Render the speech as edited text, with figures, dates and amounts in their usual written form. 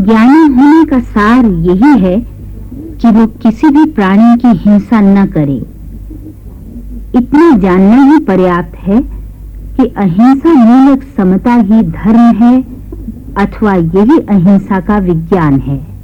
ज्ञानी होने का सार यही है कि वो किसी भी प्राणी की हिंसा न करे। इतना जानना ही पर्याप्त है कि अहिंसा मूलक समता ही धर्म है, अथवा यही अहिंसा का विज्ञान है।